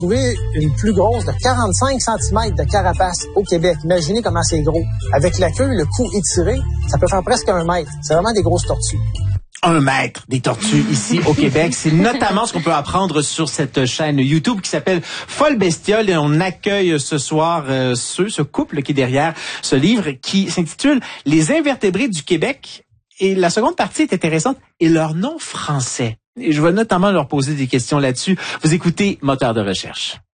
trouvé une plus grosse de 45 cm de carapace au Québec. Imaginez comment c'est gros. Avec la queue, le cou étiré, ça peut faire presque 1 mètre. C'est vraiment des grosses tortues. 1 mètre des tortues ici au Québec. C'est notamment ce qu'on peut apprendre sur cette chaîne YouTube qui s'appelle Folle Bestiole et on accueille ce soir ce couple qui est derrière ce livre qui s'intitule Les invertébrés du Québec. Et la seconde partie est intéressante et leur nom français. Et je vais notamment leur poser des questions là-dessus. Vous écoutez Moteur de recherche.